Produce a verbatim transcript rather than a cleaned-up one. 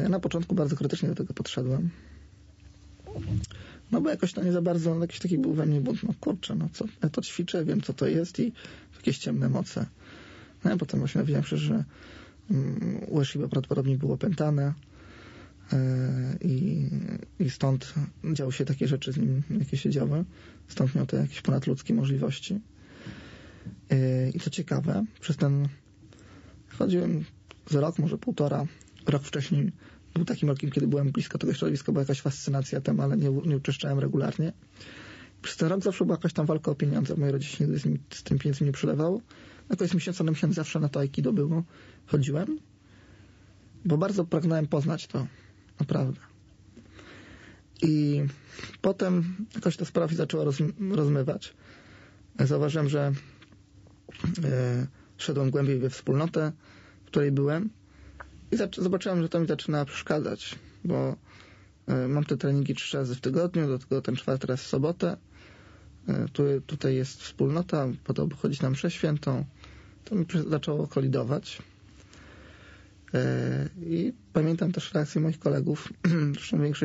Ja na początku bardzo krytycznie do tego podszedłem. No bo jakoś to nie za bardzo, no, jakiś taki był we mnie bunt, no kurczę, no co, ja to ćwiczę, wiem co to jest i jakieś ciemne moce. No a potem właśnie dowiedziałem się, że um, u Shiba prawdopodobnie było opętane yy, i, i stąd działy się takie rzeczy z nim, jakie się działy. Stąd miał te jakieś ponadludzkie możliwości. Yy, I co ciekawe, przez ten chodziłem z rok, może półtora, rok wcześniej był takim rokiem, kiedy byłem blisko tego środowiska, była jakaś fascynacja tem, ale nie, nie uczęszczałem regularnie. Przez ten rok zawsze była jakaś tam walka o pieniądze. W mojej rodzinie nigdy z, nim, z tym pieniędzmi nie przylewał. Jakoś miesiąc na miesiąc zawsze na to aikido było. Chodziłem, bo bardzo pragnąłem poznać to. Naprawdę. I potem jakoś ta sprawa się zaczęła roz, rozmywać. Zauważyłem, że e, szedłem głębiej we wspólnotę, w której byłem. I zobaczyłem, że to mi zaczyna przeszkadzać, bo y, mam te treningi trzy razy w tygodniu, do tego ten czwarty raz w sobotę. Y, tu, tutaj jest wspólnota, po to, by chodzić na mszę świętą. To mi zaczęło kolidować. Y, I pamiętam też reakcję moich kolegów, zresztą większość